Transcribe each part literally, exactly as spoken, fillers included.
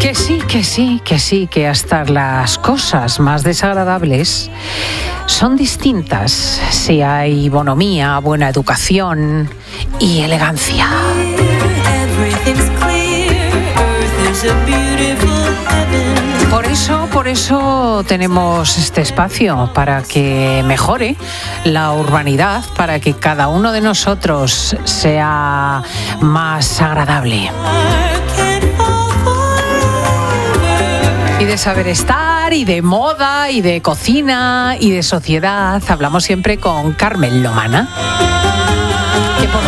Que sí, que sí, que sí, que hasta las cosas más desagradables son distintas si hay bonomía, buena educación y elegancia. Por eso, por eso tenemos este espacio, para que mejore la urbanidad, para que cada uno de nosotros sea más agradable. Y de saber estar, y de moda, y de cocina, y de sociedad. Hablamos siempre con Carmen Lomana, que por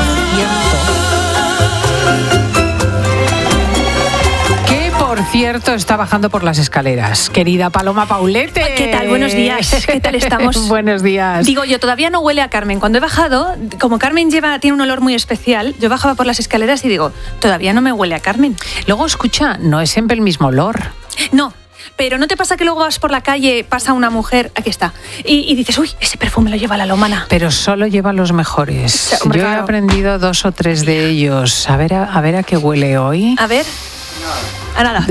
cierto... que por cierto está bajando por las escaleras. Querida Paloma Paulete. ¿Qué tal? Buenos días. ¿Qué tal estamos? Buenos días. Digo, yo todavía no huele a Carmen. Cuando he bajado, como Carmen lleva, tiene un olor muy especial, yo bajaba por las escaleras y digo, todavía no me huele a Carmen. Luego, escucha, no es siempre el mismo olor. No. Pero ¿no te pasa que luego vas por la calle, pasa una mujer, aquí está, y, y dices, uy, ese perfume lo lleva la Lomana? Pero solo lleva los mejores. Hombre, Yo claro. he aprendido dos o tres de ellos. A ver a, a ver a qué huele hoy. A ver. A nada.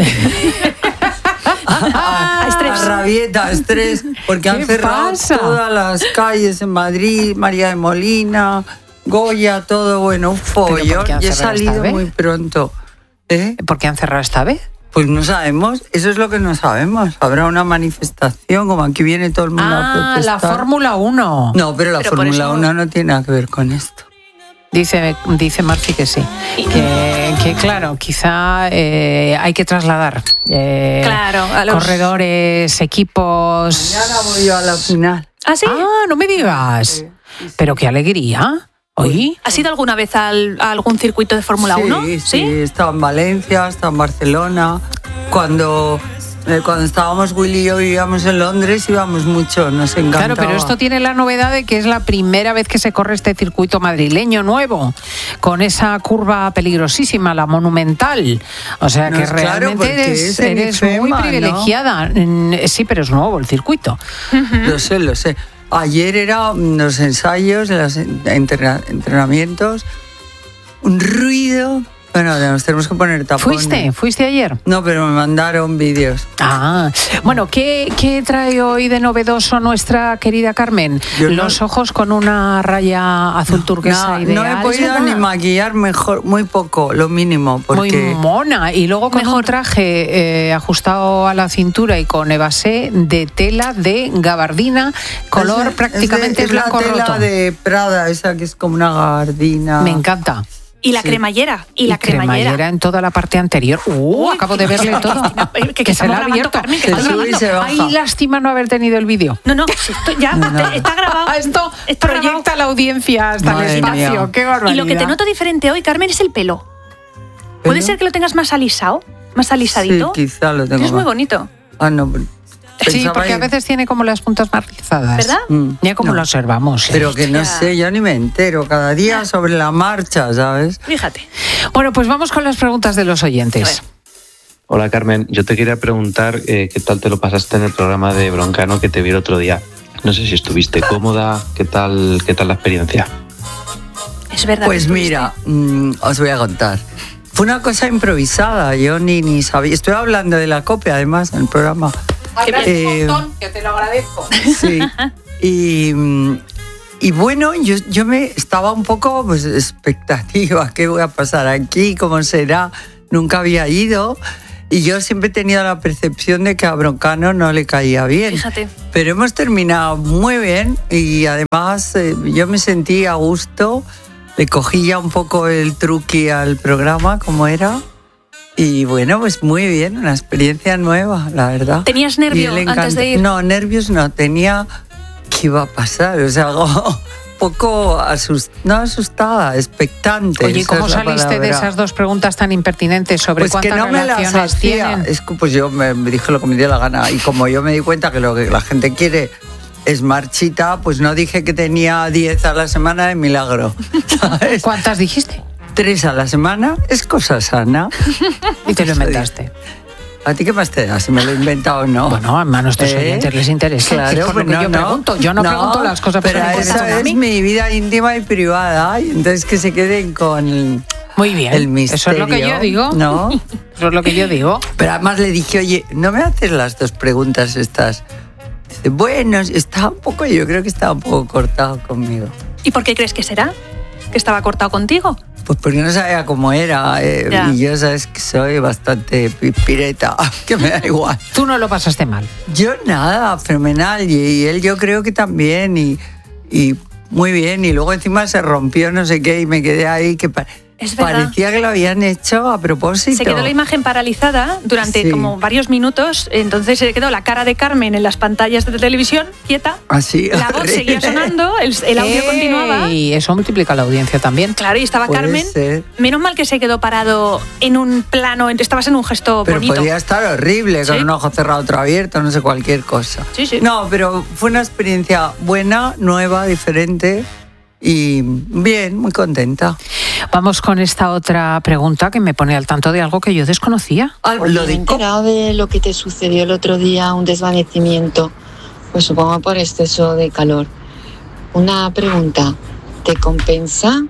A, A estrés. a rabieta, a estrés, porque han ¿Qué cerrado pasa? todas las calles en Madrid, María de Molina, Goya, todo, bueno, un ¿Pero por follón. qué han Y he cerrado esta salido vez? muy pronto. ¿Eh? ¿Por qué han cerrado esta vez? Pues no sabemos, eso es lo que no sabemos. Habrá una manifestación, como aquí viene todo el mundo a Ah, protestar. la Fórmula uno. No, pero la Pero por Fórmula eso- uno no tiene nada que ver con esto. Dice, dice Marci que sí. Que, que claro, quizá eh, hay que trasladar eh, Claro, a los- corredores, equipos. Mañana voy yo a la final. ¿Ah, sí? Ah, no me digas. Pero qué alegría. Oye. ¿Has ido alguna vez al- a algún circuito de Fórmula uno? Sí, sí, he estado en Valencia, he estado en Barcelona. Cuando, eh, cuando estábamos Willy y yo vivíamos en Londres, íbamos mucho, nos encantaba. Claro, pero esto tiene la novedad de que es la primera vez que se corre este circuito madrileño nuevo, con esa curva peligrosísima, la monumental. O sea No, que es claro, realmente porque eres, es en eres IFEMA, muy ¿no? privilegiada. Mm, Sí, pero es nuevo el circuito. Lo sé, lo sé. Ayer eran los ensayos, los entrena- entrenamientos, un ruido. Bueno, nos tenemos que poner tapones. ¿Fuiste? ¿Fuiste ayer? No, pero me mandaron vídeos. Ah, bueno, ¿qué, qué trae hoy de novedoso nuestra querida Carmen? Yo no- Los ojos con una raya azul turquesa No, ideal. no he ¿es podido verdad? ni maquillar mejor, muy poco, lo mínimo, porque Muy mona. Y luego con un traje eh, ajustado a la cintura y con evasé de tela de gabardina, color Es- prácticamente es de- es blanco la tela roto. de Prada, esa que es como una gabardina. Me encanta. Y la Sí. cremallera. Y la cremallera. en toda la parte anterior. Uh, Uy, acabo de verle todo. Cristina, que- que que se estamos la ha grabando, abierto. Carmen, que Se estamos sube y se grabando. baja. Ay, lástima no haber tenido el vídeo. No, no, si esto ya te- está grabado. Esto Está proyecta grabado. la audiencia hasta Madre el espacio. mía. Qué barbaridad. Y lo que te noto diferente hoy, Carmen, es el pelo. ¿Puede ¿Pelo? ser que lo tengas más alisado? ¿Más alisadito? Sí, quizá lo tengo Es muy más. bonito. Ah, no. pero Sí, pensaba porque a que- veces tiene como las puntas más rizadas. ¿Verdad? Mm, Ya como no. lo observamos. ¿eh? Pero que no Ya. sé, yo ni me entero. Cada día sobre la marcha, ¿sabes? Fíjate. Bueno, pues vamos con las preguntas de los A oyentes. ver. Hola Carmen, yo te quería preguntar eh, qué tal te lo pasaste en el programa de Broncano que te vi el otro día. No sé si estuviste cómoda, qué tal, qué tal la experiencia. Es verdad. Pues que mira, mm, os voy a contar. Fue una cosa improvisada, yo ni, ni sabía. Estoy hablando de la copia, además, en el programa. Eh, que te lo agradezco. Sí. Y, mm, y bueno, yo, yo me estaba un poco pues, expectativa. ¿Qué voy a pasar aquí? ¿Cómo será? Nunca había ido. Y yo siempre he tenido la percepción de que a Broncano no le caía bien. Fíjate. Pero hemos terminado muy bien y además eh, yo me sentí a gusto. Le cogí ya un poco el truqui al programa, como era. Y bueno, pues muy bien, una experiencia nueva, la verdad. ¿Tenías Y nervio él antes de ir? No, nervios no, tenía qué iba a pasar, o sea, algo un poco asust... no asustada, expectante. Oye, esa ¿cómo es la saliste de palabra. esas dos preguntas tan impertinentes sobre Pues que cuántas no me las relaciones hacía. tienen? Es que pues yo me, me dije lo que me dio la gana y como yo me di cuenta que lo que la gente quiere es marchita, pues no dije que tenía diez a la semana de milagro, ¿sabes? ¿Cuántas dijiste? Tres a la semana es cosa sana. Y te lo Eso inventaste. ¿A ti qué más te da si me lo he inventado o no? Bueno, a nuestros ¿Eh? oyentes les interesa. Claro, es por pues lo que no, yo no. pregunto. Yo no, pregunto las cosas pero porque me esa preguntan a es mí. mi vida íntima y privada, y entonces que se queden con Muy bien. El misterio. Eso es lo que yo digo. ¿No? Eso es lo que yo digo. Pero además le dije, oye, ¿no me haces las dos preguntas estas? Dice, bueno, estaba un poco, yo creo que estaba un poco cortado conmigo. ¿Y por qué crees que será? ¿Que estaba cortado contigo? Pues porque no sabía cómo era. Eh, y yo, sabes que soy bastante pireta, que me da igual. Tú no lo pasaste mal. Yo nada, fenomenal. Y, y él yo creo que también. Y, y muy bien. Y luego encima se rompió no sé qué y me quedé ahí que pa- Es verdad. parecía que lo habían hecho a propósito. Se quedó la imagen paralizada durante Sí. como varios minutos, entonces se quedó la cara de Carmen en las pantallas de televisión, quieta. Así. La voz horrible. seguía sonando, el, el audio ¡Ey! continuaba. Y eso multiplica la audiencia también. Claro, y estaba Puede Carmen. ser. Menos mal que se quedó parado en un plano, estabas en un gesto Pero bonito. podía estar horrible, con Sí. un ojo cerrado, otro abierto, no sé, cualquier cosa. Sí, sí. No, pero fue una experiencia buena, nueva, diferente y bien, muy contenta. Vamos con esta otra pregunta que me pone al tanto de algo que yo desconocía. Ah, Oye, lo me he de enterado de lo que te sucedió el otro día, un desvanecimiento, pues supongo por exceso de calor. Una pregunta, ¿te compensa,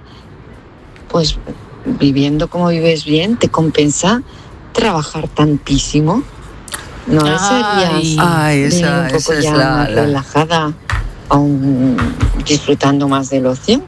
pues viviendo como vives bien, te compensa trabajar tantísimo? ¿No Ay. serías Ay, de esa- un poco esa es ya la- más la- relajada, aún disfrutando más del ocio?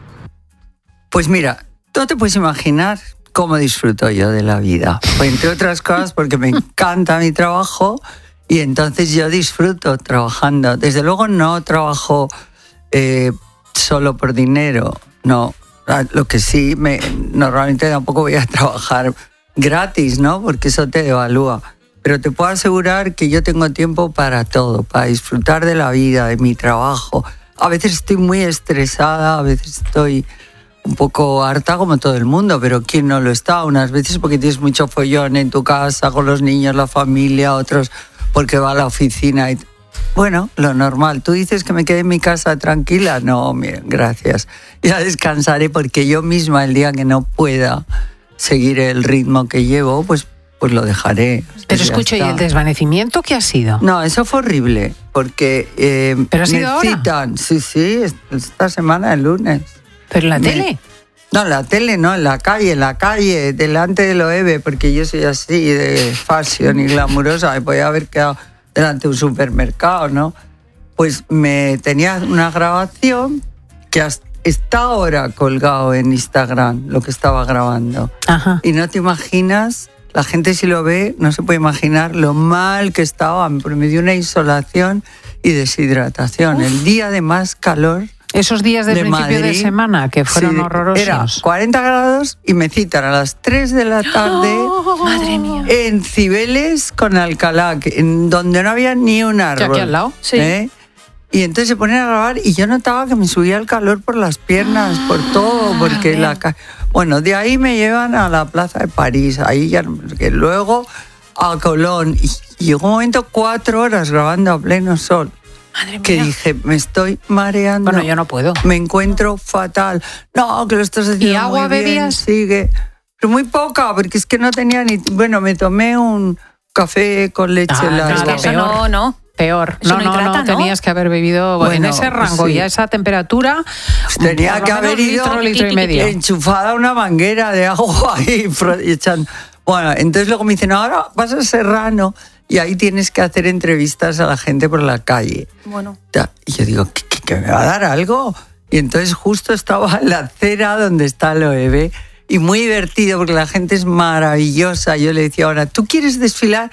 Pues mira, no te puedes imaginar cómo disfruto yo de la vida. Pues entre otras cosas porque me encanta mi trabajo y entonces yo disfruto trabajando. Desde luego no trabajo eh, solo por dinero, no. Lo que sí, me, normalmente tampoco voy a trabajar gratis, ¿no? Porque eso te devalúa. Pero te puedo asegurar que yo tengo tiempo para todo, para disfrutar de la vida, de mi trabajo. A veces estoy muy estresada, a veces estoy un poco harta como todo el mundo, pero ¿quién no lo está? Unas veces porque tienes mucho follón en tu casa, con los niños, la familia, otros porque va a la oficina. Y... Bueno, lo normal. ¿Tú dices que me quede en mi casa tranquila? No, mira, gracias. Ya descansaré porque yo misma el día que no pueda seguir el ritmo que llevo, pues, pues lo dejaré. Pero Ya escucho, ¿y está. el desvanecimiento qué ha sido? No, eso fue horrible, porque eh, ¿Pero ha sido me ahora? citan, sí, sí, esta semana, el lunes. ¿Pero en la Me- tele? No, en la tele no, en la calle, en la calle, delante de Loewe, porque yo soy así de fashion y glamurosa, me podía haber quedado delante de un supermercado, ¿no? Pues me tenía una grabación que hasta está ahora colgado en Instagram, lo que estaba grabando. Ajá. Y no te imaginas, la gente si lo ve, no se puede imaginar lo mal que estaba, porque me dio una insolación y deshidratación. El día de más calor Esos días de, de principio de Madrid, semana que fueron sí, horrorosos. Era cuarenta grados y me citan a las tres de la tarde Madre mía. en Cibeles con Alcalá, que- en donde no había ni un árbol. aquí al lado. Sí. ¿eh? Y entonces se ponen a grabar y yo notaba que me subía el calor por las piernas, por todo, porque la... ca- Bueno, de ahí me llevan a la Plaza de París, ahí ya... Que luego a Colón. Y, y llegó un momento cuatro horas grabando a pleno sol. Madre mía. Que dije, me estoy mareando. Bueno, yo no puedo. Me encuentro fatal. No, que lo estás haciendo ¿Y agua muy bien, bebías? sigue. Pero muy poca, porque es que no tenía ni... Bueno, me tomé un café con leche Ah, larga. pero Es que eso peor. no, no. Peor. Eso No, no no, hidrata, no, ¿no? tenías que haber bebido en Bueno, ese rango sí. y a esa temperatura. Tenía por lo que menos haber ido litro, litro y medio. enchufada una manguera de agua y, fro- y echando. Bueno, entonces luego me dicen, ahora vas a Serrano y ahí tienes que hacer entrevistas a la gente por la calle. Bueno. Ya, y yo digo, ¿qué, qué- qué me va a dar algo? Y entonces justo estaba en la acera donde está Loewe y muy divertido porque la gente es maravillosa. Yo le decía, ahora, ¿tú quieres desfilar?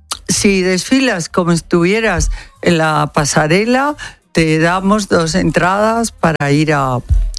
Si desfilas como estuvieras en la pasarela, te damos dos entradas para ir a,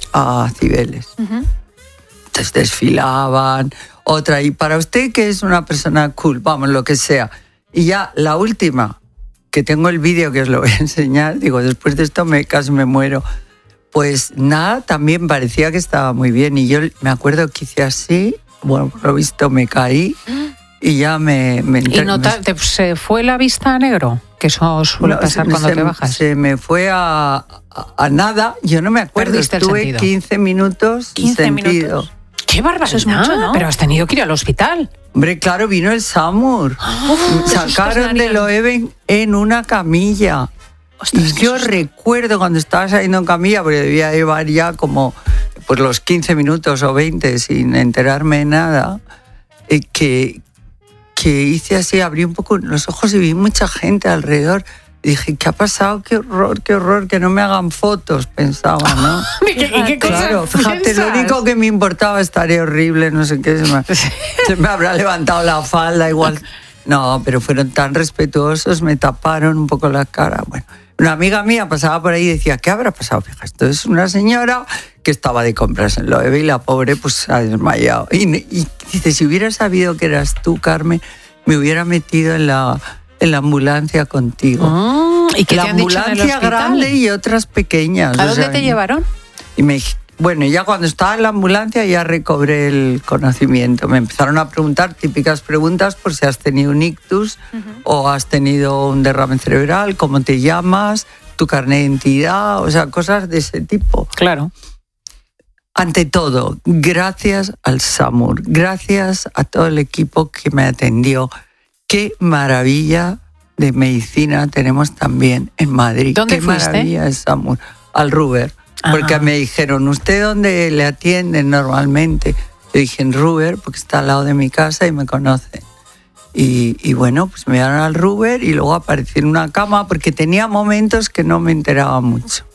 a Cibeles. Ujú. Entonces desfilaban, otra, y para usted que es una persona cool, vamos, lo que sea. Y ya la última, que tengo el vídeo que os lo voy a enseñar, digo, después de esto me casi me muero. Pues nada, también parecía que estaba muy bien. Y yo me acuerdo que hice así, bueno, por lo visto me caí y ya me... me ¿Y entré- nota- te- se fue la vista a negro? Que eso suele no, pasar se- cuando se- te bajas. Se me fue a, a, a nada, yo no me acuerdo, Perdiste el estuve sentido. quince minutos sin quince sentido. minutos. ¡Qué barbaridad! Eso es mucho, ¿no? Pero has tenido que ir al hospital. Hombre, claro, vino el SAMUR. qué sustos Sacaron de darían. Loewe en, en una camilla. Ostras, Y qué yo susto. recuerdo cuando estaba saliendo en camilla, porque debía llevar ya como por los quince minutos o veinte sin enterarme de nada, eh, que, que hice así, abrí un poco los ojos y vi mucha gente alrededor. Y dije, ¿qué ha pasado? ¡Qué horror, qué horror! Que no me hagan fotos, pensaba, ¿no? ¿Y qué, y qué Claro, cosas fíjate, piensas? lo único que me importaba, estaré horrible, no sé qué, se me, se me habrá levantado la falda, igual. No, pero fueron tan respetuosos, me taparon un poco la cara. Bueno, una amiga mía pasaba por ahí y decía, ¿qué habrá pasado? Fíjate, esto es una señora que estaba de compras en Loewe y la pobre pues se ha desmayado. Y, y dice, si hubiera sabido que eras tú, Carmen, me hubiera metido en la... en la ambulancia contigo. Mm, ¿Y qué la te han dicho en el ambulancia hospital? grande y otras pequeñas. ¿A o dónde sea, te llevaron? Y me, bueno, ya cuando estaba en la ambulancia ya recobré el conocimiento. Me empezaron a preguntar típicas preguntas por si has tenido un ictus uh-huh. o has tenido un derrame cerebral, cómo te llamas, tu carnet de identidad, o sea, cosas de ese tipo. Claro. Ante todo, gracias al SAMUR, gracias a todo el equipo que me atendió. Qué maravilla de medicina tenemos también en Madrid. ¿Dónde Qué fuiste? maravilla es SAMUR. Al Ruber. Ajá. Porque me dijeron, ¿usted dónde le atienden normalmente? Yo dije, en Ruber, porque está al lado de mi casa y me conocen. Y, y bueno, pues me llevaron al Ruber y luego aparecí en una cama porque tenía momentos que no me enteraba mucho.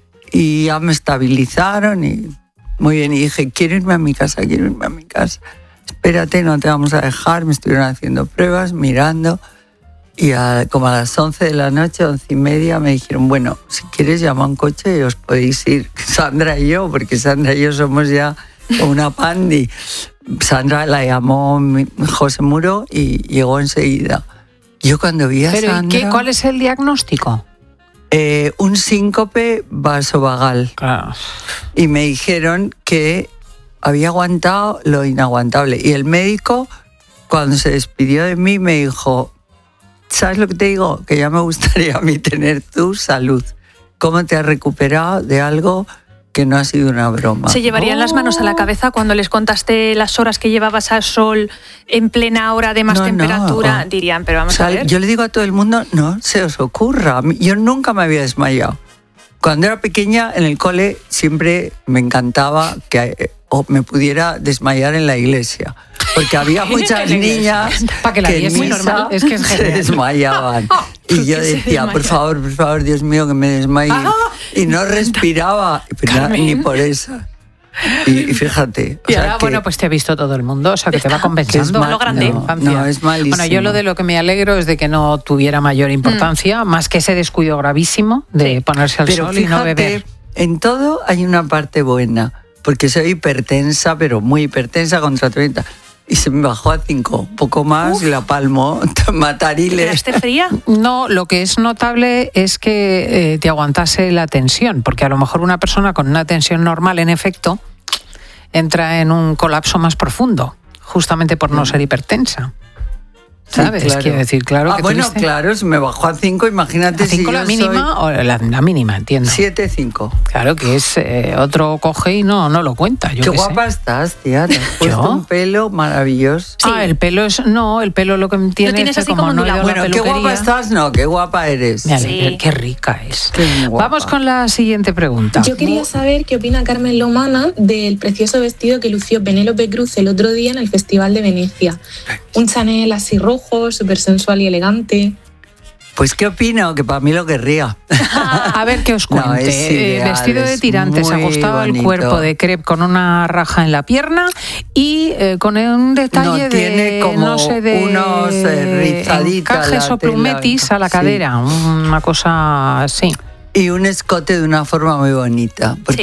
Y ya me estabilizaron y muy bien. Y dije, quiero irme a mi casa, quiero irme a mi casa. Espérate, no te vamos a dejar. Me estuvieron haciendo pruebas, mirando. Y a, como a las once de la noche, once y media, me dijeron, bueno, si quieres llama un coche y os podéis ir. Sandra y yo, porque Sandra y yo somos ya una pandi. Sandra la llamó José Muro y llegó enseguida. Yo cuando vi a ¿Pero Sandra... ¿qué, cuál es el diagnóstico? Eh, un síncope vasovagal. Claro. Y me dijeron que había aguantado lo inaguantable. Y el médico, cuando se despidió de mí, me dijo, ¿sabes lo que te digo? Que ya me gustaría a mí tener tu salud. ¿Cómo te has recuperado de algo que no ha sido una broma? Se llevarían oh. las manos a la cabeza cuando les contaste las horas que llevabas al sol en plena hora de más no, temperatura. No. Dirían, pero vamos o sea, a ver. Yo le digo a todo el mundo, no se os ocurra. Yo nunca me había desmayado. Cuando era pequeña, en el cole, siempre me encantaba que o me pudiera desmayar en la iglesia. Porque había muchas niñas Para que, la que en muy misa normal. Es que es se desmayaban. Y yo decía, por favor, por favor, Dios mío, que me desmaye. Y no respiraba, pero ni por eso. Y, y fíjate. O y sea ahora, que, bueno, pues te ha visto todo el mundo, o sea, que te va compensando. mal, lo grande. No, no, es malísimo. Bueno, yo lo de lo que me alegro es de que no tuviera mayor importancia, mm. más que ese descuido gravísimo de sí. ponerse al pero sol fíjate, y no beber. En todo hay una parte buena, porque soy hipertensa, pero muy hipertensa con tratamiento. Y se me bajó a cinco, poco más, Uf. y la palmo, matariles. ¿Quedaste fría? No, lo que es notable es que eh, te aguantase la tensión, porque a lo mejor una persona con una tensión normal, en efecto, entra en un colapso más profundo, justamente por no ser hipertensa. ¿Sabes? Sí, claro. Quiero decir, claro ah, que bueno, tuviste... claro, si me bajó a cinco, imagínate ¿A cinco si la yo mínima soy... o la, la mínima, entiendo? siete, cinco. Claro, que es eh, otro coge y no, no lo cuenta. Yo Qué qué guapa sé. estás, tía. Te has puesto un pelo maravilloso. Sí. Ah, el pelo es... No, el pelo lo que tiene lo tienes es así como como no he ido a la Bueno, qué peluquería. guapa estás, no, qué guapa eres. Mira, Sí. Qué rica es. Qué guapa. Vamos con la siguiente pregunta. Yo quería saber qué opina Carmen Lomana del precioso vestido que lució Penélope Cruz el otro día en el Festival de Venecia. Un Chanel así rojo, súper sensual y elegante. Pues, ¿qué opino? Que para mí lo querría. A ver qué os cuente. No, es ideal, eh, vestido de es tirantes, muy ajustado al bonito. cuerpo de crepe con una raja en la pierna y eh, con un detalle No, tiene de, como no sé, de unos, eh, rizaditas encajes la o plumetis tela. a la Sí. cadera, una cosa así. Y un escote de una forma muy bonita, porque